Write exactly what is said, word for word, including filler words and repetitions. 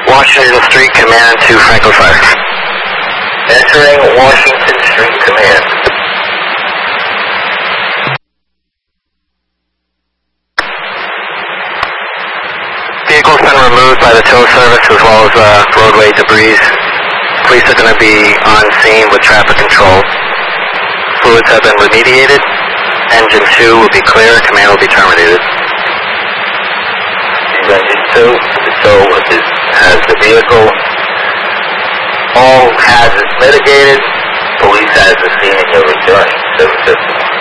Washington Street Command to Franklin Fire. Entering Washington Street Command. Vehicle's been removed by the tow service as well as uh, roadway debris. Police are going to be on scene with traffic control. Fluids have been remediated. Engine two will be clear. Command will be terminated. Engine two, the tow is, has the vehicle. All hazards mitigated. Police has the scene and you're returning. seven fifty.